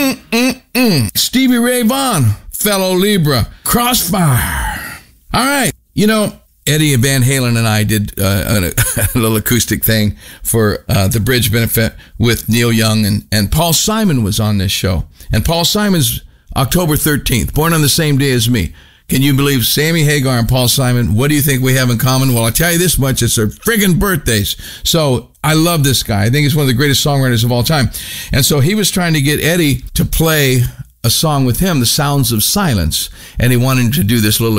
Stevie Ray Vaughan, fellow Libra, Crossfire. All right, you know, Eddie Van Halen and I did a little acoustic thing for the Bridge benefit with Neil Young, and Paul Simon was on this show. And Paul Simon's October 13th, born on the same day as me. Can you believe Sammy Hagar and Paul Simon? What do you think we have in common? Well, I'll tell you this much. It's their friggin' birthdays. So I love this guy. I think he's one of the greatest songwriters of all time. And so he was trying to get Eddie to play a song with him, The Sounds of Silence. And he wanted him to do this little